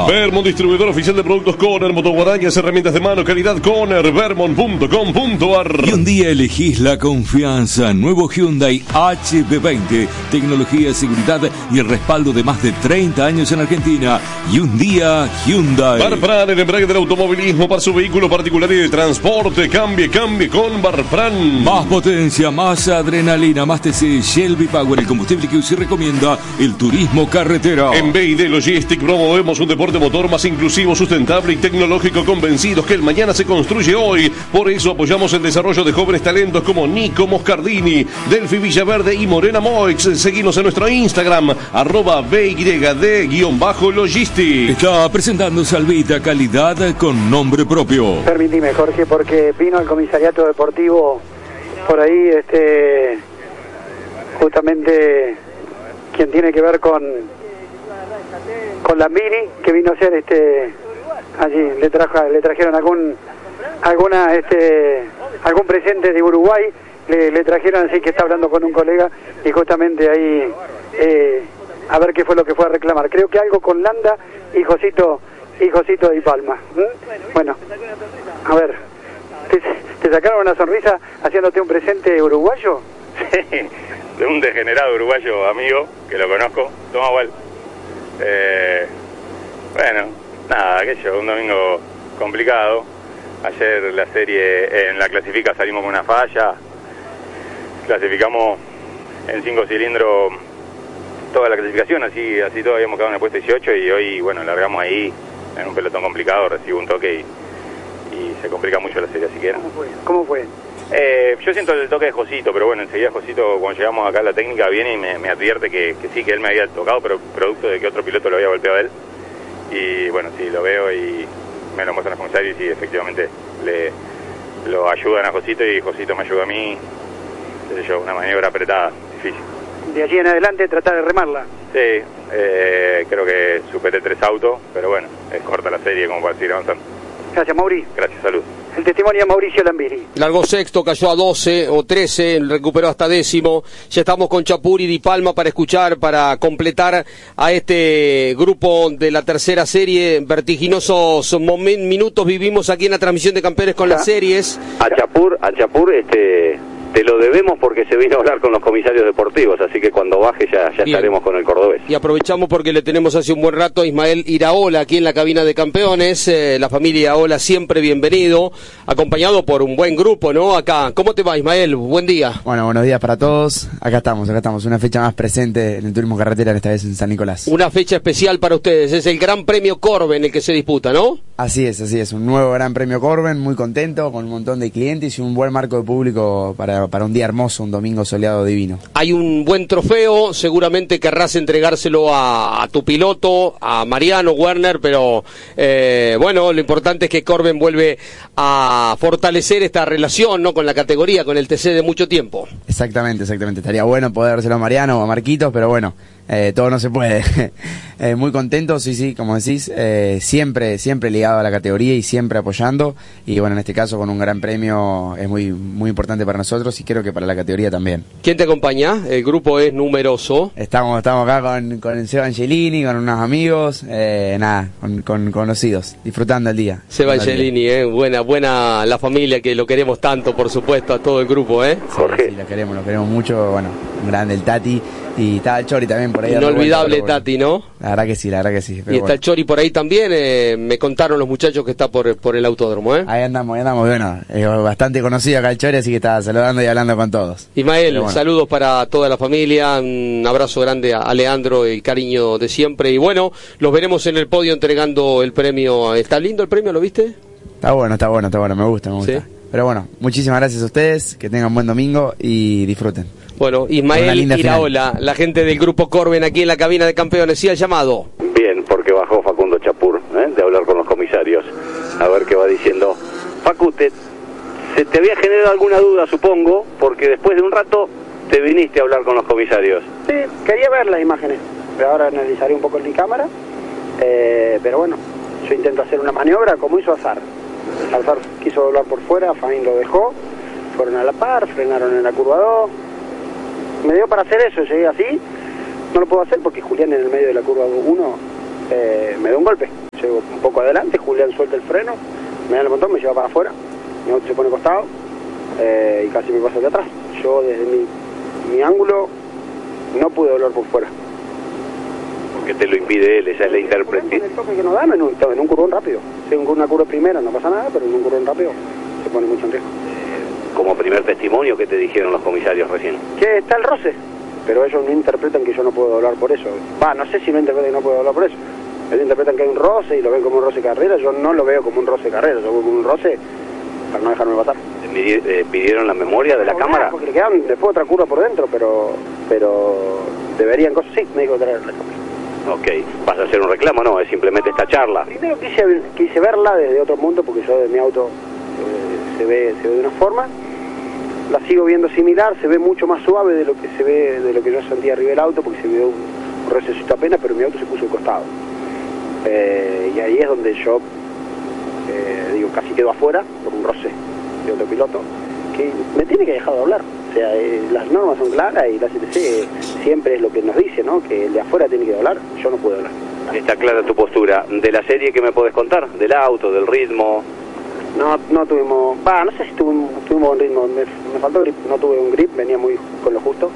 Vermont, distribuidor oficial de productos Conner, motoguarañas, herramientas de mano, calidad Conner, vermont.com.ar. Y un día elegís la confianza. Nuevo Hyundai HB20. Tecnología, seguridad y el respaldo de más de 30 años en Argentina. Y un día Hyundai. Barfran, el embrague del automovilismo para su vehículo particular y de transporte. Cambie con Barfran. Más potencia, más adrenalina, más TC. Shelby Power, el combustible que usted recomienda. El turismo carretera. En BID Logistic promovemos un deporte motor más inclusivo, sustentable y tecnológico, convencidos que el mañana se construye hoy. Por eso apoyamos el desarrollo de jóvenes talentos como Nico Moscardini, Delphi Villaverde y Morena Moix. Seguimos en nuestro Instagram, @BYD_Logistic. Está presentando Salvita, calidad con nombre propio. Permitime, Jorge, porque vino al comisariato deportivo por ahí, justamente quien tiene que ver con Lambini, que vino a hacer allí le trajeron algún presente de Uruguay, le trajeron, así que está hablando con un colega y justamente ahí a ver qué fue lo que fue a reclamar. Creo que algo con Landa y Josito de Palma. Bueno, a ver, ¿te sacaron una sonrisa haciéndote un presente uruguayo? Sí, de un degenerado uruguayo amigo, que lo conozco, toma igual. Bueno, nada, aquello, un domingo complicado. Ayer la serie en la clasifica salimos con una falla. Clasificamos en 5 cilindros toda la clasificación, así todo habíamos quedado en el puesto 18 y hoy, bueno, largamos ahí en un pelotón complicado, recibo un toque y se complica mucho la serie, así que... ¿Cómo fue? Yo siento el toque de Josito, pero bueno, enseguida Josito, cuando llegamos acá a la técnica, viene y me advierte que sí, que él me había tocado, pero producto de que otro piloto lo había golpeado a él. Y bueno, sí, lo veo y me lo muestran los comisarios y efectivamente lo ayudan a Josito y Josito me ayuda a mí. Qué sé yo, una maniobra apretada, difícil. De allí en adelante tratar de remarla. Sí, creo que superé 3 autos, pero bueno, es corta la serie como para seguir avanzando. Gracias, Mauri. Gracias, salud. El testimonio de Mauricio Lambiri. Largó sexto, cayó a 12 o 13, recuperó hasta 10º. Ya estamos con Chapur y Di Palma para escuchar, para completar a este grupo de la tercera serie. Vertiginosos minutos vivimos aquí en la transmisión de Campeones con las series. A Chapur, te lo debemos porque se vino a hablar con los comisarios deportivos, así que cuando baje ya estaremos con el cordobés. Y aprovechamos porque le tenemos hace un buen rato a Ismael Iraola aquí en la cabina de Campeones. La familia Iraola siempre bienvenido, acompañado por un buen grupo, ¿no? Acá, ¿cómo te va, Ismael? Buen día. Bueno, buenos días para todos. Acá estamos, una fecha más presente en el turismo carretera, esta vez en San Nicolás. Una fecha especial para ustedes, es el Gran Premio Corben el que se disputa, ¿no? Así es, un nuevo Gran Premio Corben, muy contento, con un montón de clientes y un buen marco de público para un día hermoso, un domingo soleado divino. Hay un buen trofeo, seguramente querrás entregárselo a tu piloto, a Mariano Werner, pero bueno, lo importante es que Corben vuelve a fortalecer esta relación, ¿no?, con la categoría, con el TC de mucho tiempo. Exactamente, estaría bueno poder dárselo a Mariano o a Marquitos, pero bueno, todo no se puede. Muy contento, sí, como decís, siempre ligado a la categoría y siempre apoyando, y bueno, en este caso con un gran premio es muy importante para nosotros y creo que para la categoría también. ¿Quién te acompaña? El grupo es numeroso. Estamos acá con el Seba Angelini, con unos amigos, con conocidos, disfrutando el día. Seba Angelini, buena la familia, que lo queremos tanto, por supuesto, a todo el grupo, Jorge. Sí, lo queremos mucho, bueno, un grande el Tati, y está el Chori también por ahí. Inolvidable Tati, ¿no? La verdad que sí. Y está el Chori por ahí también, me contaron los muchachos que está por el autódromo, Ahí andamos, bueno, es bastante conocido acá el Chori, así que está saludando y hablando con todos. Ismael, bueno, saludos para toda la familia, un abrazo grande a Leandro, el cariño de siempre, y bueno, los veremos en el podio entregando el premio. ¿Está lindo el premio, lo viste? Está bueno, me gusta. ¿Sí? Pero bueno, muchísimas gracias a ustedes, que tengan buen domingo y disfruten. Bueno, Ismael Iraola, la gente del grupo Corben aquí en la cabina de Campeones, ¿sí al llamado? Bien, porque bajó Facundo Chapur, de hablar con los comisarios, a ver qué va diciendo. Facu, se te había generado alguna duda, supongo, porque después de un rato te viniste a hablar con los comisarios. Sí, quería ver las imágenes, pero ahora analizaré un poco en mi cámara, pero bueno, yo intento hacer una maniobra como hizo Azar. Azar quiso doblar por fuera, Faín lo dejó, fueron a la par, frenaron en la curva 2, me dio para hacer eso, llegué así, no lo puedo hacer porque Julián en el medio de la curva 1 me dio un golpe. llego un poco adelante, Julián suelta el freno, me da el montón, me lleva para afuera, mi auto se pone costado y casi me pasa de atrás. Yo desde mi ángulo no pude doblar por fuera. Porque te lo impide él, esa es la interpretación. El toque que nos dan en un curvón rápido. Si en una curva primera no pasa nada, pero en un curvón rápido se pone mucho en riesgo. Como primer testimonio, ¿qué te dijeron los comisarios recién? Que está el roce, pero ellos no interpretan que yo no puedo doblar por eso. No sé si no interpretan que no puedo doblar por eso. Ellos interpretan que hay un roce y lo ven como un roce carrera. Yo no lo veo como un roce carrera, yo lo veo como un roce para no dejarme pasar. ¿Pidieron la memoria de la cámara? Porque le quedaron después otra curva por dentro, pero deberían cosas. Sí, me dijo traer la cámara. Ok, ¿vas a hacer un reclamo? No, es simplemente esta charla. Primero quise verla desde otro punto, porque yo de mi auto se ve de una forma. La sigo viendo similar, se ve mucho más suave de lo que se ve, de lo que yo sentía arriba del auto, porque se vio un recesito apenas, pero mi auto se puso de costado. Y ahí es donde yo casi quedo afuera por un roce de otro piloto que me tiene que dejar de hablar. O sea, las normas son claras y la CTC siempre es lo que nos dice, ¿no? Que el de afuera tiene que hablar, yo no puedo hablar. Está clara tu postura. ¿De la serie qué me podés contar? ¿Del auto, del ritmo? No tuvimos, no sé si tuvimos buen ritmo, me faltó grip, no tuve un grip, venía muy con lo justo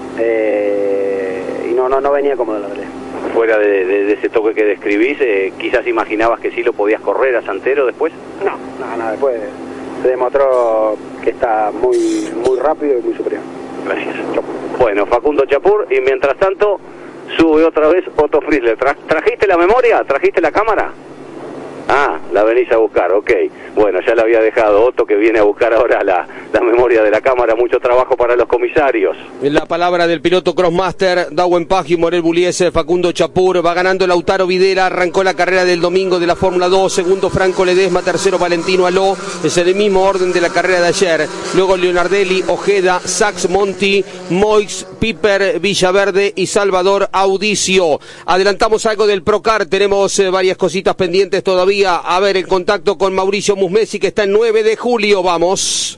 y no venía como de la pelea. Fuera de ese toque que describís, quizás imaginabas que sí lo podías correr a Santero después. No, después se demostró que está muy rápido y muy superior. Gracias. Bueno, Facundo Chapur, y mientras tanto sube otra vez Otto Frizzler. ¿Trajiste la memoria? ¿Trajiste la cámara? Ah, la venís a buscar, ok. Bueno, ya la había dejado Otto, que viene a buscar ahora la memoria de la cámara. Mucho trabajo para los comisarios. La palabra del piloto Crossmaster, Dawen Paggi, Morel Bulliese, Facundo Chapur. Va ganando Lautaro Videla, arrancó la carrera del domingo de la Fórmula 2. Segundo Franco Ledesma, tercero Valentino Aló. Es el mismo orden de la carrera de ayer. Luego Leonardelli, Ojeda, Sachs, Monti, Moix, Piper, Villaverde y Salvador Audicio. Adelantamos algo del Procar, tenemos varias cositas pendientes todavía. A ver, el contacto con Mauricio Musmesi, que está el 9 de julio. Vamos.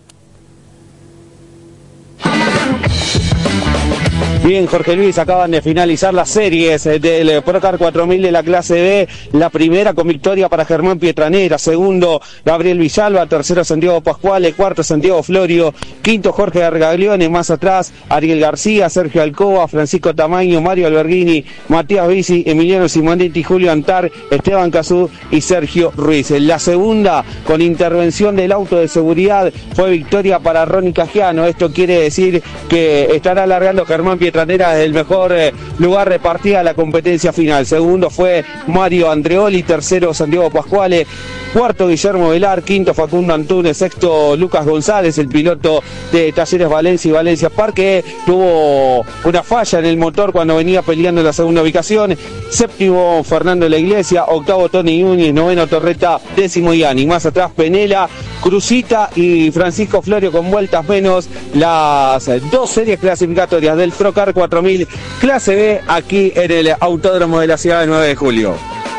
Bien, Jorge Luis, acaban de finalizar las series del Procar 4000 de la clase B. La primera con victoria para Germán Pietranera, segundo Gabriel Villalba, tercero Santiago Pascuale, cuarto Santiago Florio, quinto Jorge Argaglione, más atrás Ariel García, Sergio Alcoba, Francisco Tamaño, Mario Alberghini, Matías Bici, Emiliano Simonetti, Julio Antar, Esteban Cazú y Sergio Ruiz. La segunda, con intervención del auto de seguridad, fue victoria para Ronnie Cagiano. Esto quiere decir que estará alargando Germán Pietranera desde el mejor lugar repartida la competencia final. Segundo fue Mario Andreoli, tercero Santiago Pascuale, cuarto Guillermo Velar, quinto Facundo Antunes, sexto Lucas González, el piloto de Talleres Valencia y Valencia Parque, tuvo una falla en el motor cuando venía peleando en la segunda ubicación. Séptimo Fernando de la Iglesia, octavo Tony Núñez, noveno Torreta, décimo Yani. Más atrás Penela, Cruzita y Francisco Florio con vueltas menos. Las dos series clasificatorias del Procar 4000 clase B aquí en el Autódromo de la ciudad de 9 de julio.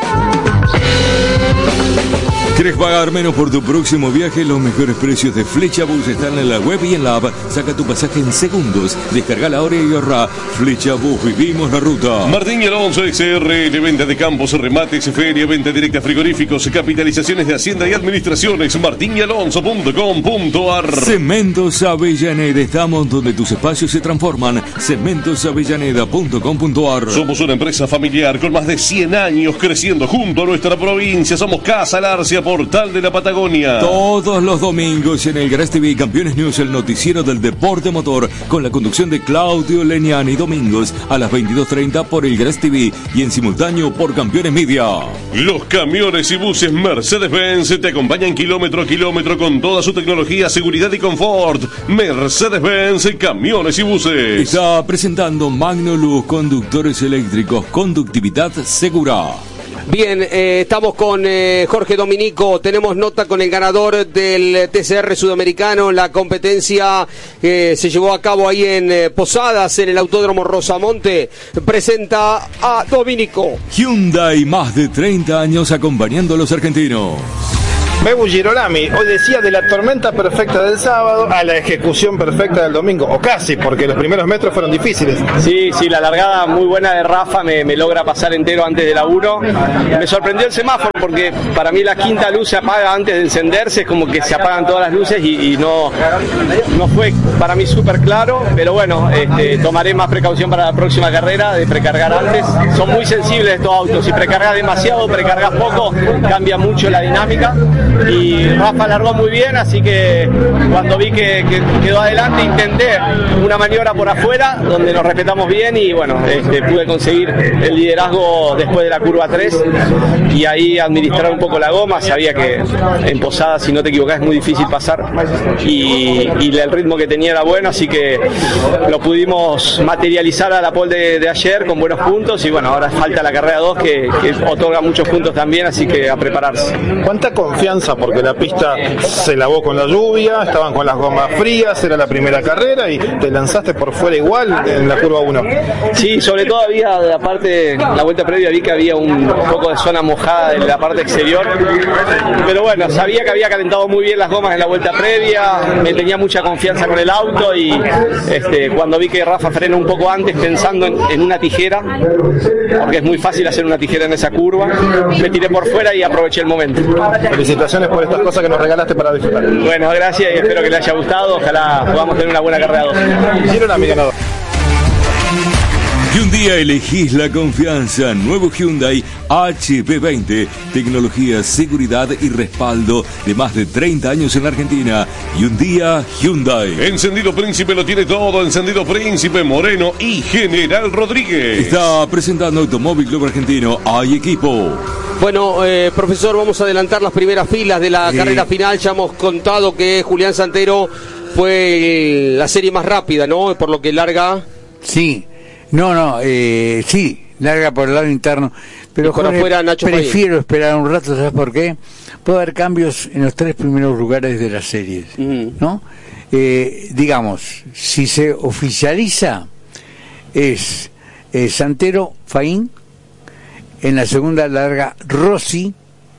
¿Querés pagar menos por tu próximo viaje? Los mejores precios de Flecha Bus están en la web y en la app. Saca tu pasaje en segundos. Descarga ahora y ahorra. Flecha Bus, vivimos la ruta. Martín y Alonso XRL, venta de campos, remates, feria, venta directa, frigoríficos, capitalizaciones de Hacienda y Administraciones. martinyalonso.com.ar. Cementos Avellaneda. Estamos donde tus espacios se transforman. cementosavellaneda.com.ar. Somos una empresa familiar con más de 100 años creciendo junto a nuestra provincia. Somos Casa Larcia, portal de la Patagonia. Todos los domingos en el Gras TV Campeones News, el noticiero del deporte motor, con la conducción de Claudio Leñani, domingos a las 22:30 por el Gras TV y en simultáneo por Campeones Media. Los camiones y buses Mercedes-Benz te acompañan kilómetro a kilómetro con toda su tecnología, seguridad y confort. Mercedes-Benz, camiones y buses. Está presentando Magnolux, conductores eléctricos, conductividad segura. Bien, estamos con Jorge Dominico, tenemos nota con el ganador del TCR sudamericano, la competencia que se llevó a cabo ahí en Posadas, en el Autódromo Rosamonte. Presenta a Dominico. Hyundai, más de 30 años acompañando a los argentinos. Bebu Girolami, hoy decía de la tormenta perfecta del sábado a la ejecución perfecta del domingo, o casi, porque los primeros metros fueron difíciles. Sí, la largada muy buena de Rafa me logra pasar entero antes de la 1. Me sorprendió el semáforo porque para mí la quinta luz se apaga antes de encenderse, es como que se apagan todas las luces y no fue para mí súper claro, pero bueno, tomaré más precaución para la próxima carrera de precargar antes. Son muy sensibles estos autos, si precargas demasiado, precargas poco, cambia mucho la dinámica. Y Rafa largó muy bien, así que cuando vi que quedó adelante intenté una maniobra por afuera donde nos respetamos bien y bueno, pude conseguir el liderazgo después de la curva 3 y ahí administrar un poco la goma. Sabía que en Posada, si no te equivocás, es muy difícil pasar y el ritmo que tenía era bueno, así que lo pudimos materializar a la pole de ayer con buenos puntos y bueno, ahora falta la carrera 2 que otorga muchos puntos también, así que a prepararse. ¿Cuánta confianza? Porque la pista se lavó con la lluvia, estaban con las gomas frías, era la primera carrera y te lanzaste por fuera igual en la curva 1. Sí, sobre todo había, aparte, la vuelta previa vi que había un poco de zona mojada en la parte exterior, pero bueno, sabía que había calentado muy bien las gomas en la vuelta previa, me tenía mucha confianza con el auto y cuando vi que Rafa frena un poco antes pensando en una tijera, porque es muy fácil hacer una tijera en esa curva, me tiré por fuera y aproveché el momento. Felicitaciones por estas cosas que nos regalaste para disfrutar. Bueno, gracias y espero que les haya gustado, ojalá podamos tener una buena carrera 2. Hicieron mi ganador. Y un día elegís la confianza. Nuevo Hyundai HB20. Tecnología, seguridad y respaldo de más de 30 años en Argentina. Y un día Hyundai. Encendido Príncipe lo tiene todo. Encendido Príncipe, Moreno y General Rodríguez. Está presentando Automóvil Club Argentino. Hay equipo. Bueno, profesor, vamos a adelantar las primeras filas de la carrera final. Ya hemos contado que Julián Santero fue la serie más rápida, ¿no? Por lo que larga. Sí. Sí, larga por el lado interno, pero Jorge, prefiero esperar un rato, ¿sabes por qué? Puede haber cambios en los 3 primeros lugares de las series, ¿no? Digamos, si se oficializa, es Santero, Faín, en la segunda larga Rossi,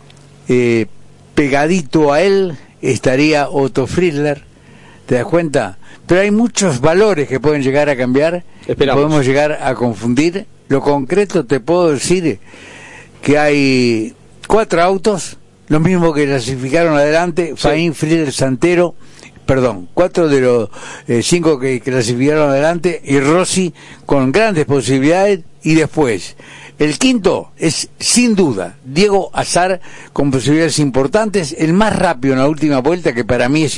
pegadito a él estaría Otto Friedler, ¿te das cuenta? Pero hay muchos valores que pueden llegar a cambiar, podemos llegar a confundir. Lo concreto te puedo decir que hay 4 autos, lo mismo que clasificaron adelante, Faín, Friedler, Santero, 4 de los 5 que clasificaron adelante, y Rossi con grandes posibilidades, y después el quinto es sin duda Diego Azar con posibilidades importantes, el más rápido en la última vuelta, que para mí es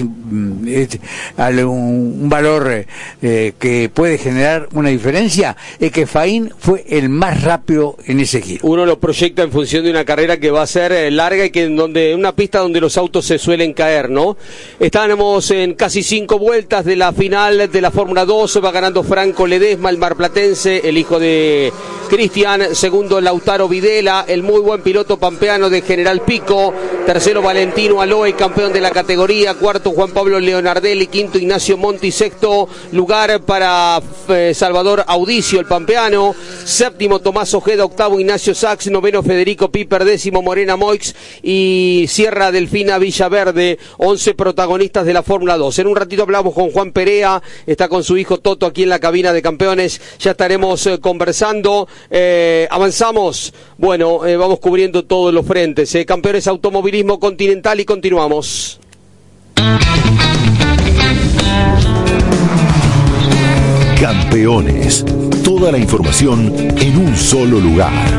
un valor que puede generar una diferencia, es que Faín fue el más rápido en ese giro. Uno lo proyecta en función de una carrera que va a ser larga y que una pista donde los autos se suelen caer, ¿no? Estamos en casi 5 vueltas de la final de la Fórmula 2, va ganando Franco Ledesma, el marplatense, el hijo de Cristian, segundo Lautaro Videla, el muy buen piloto pampeano de General Pico, tercero Valentino Aloe, campeón de la categoría, cuarto Juan Pablo Leonardelli, quinto Ignacio Monti, sexto lugar para Salvador Audicio, el pampeano, séptimo Tomás Ojeda, octavo Ignacio Sachs, noveno Federico Piper, décimo Morena Moix y Sierra Delfina Villaverde, 11 protagonistas de la Fórmula 2. En un ratito hablamos con Juan Perea, está con su hijo Toto aquí en la cabina de campeones, ya estaremos conversando. Avanzamos, bueno, vamos cubriendo todos los frentes, campeones automovilismo continental y continuamos. Campeones, toda la información en un solo lugar.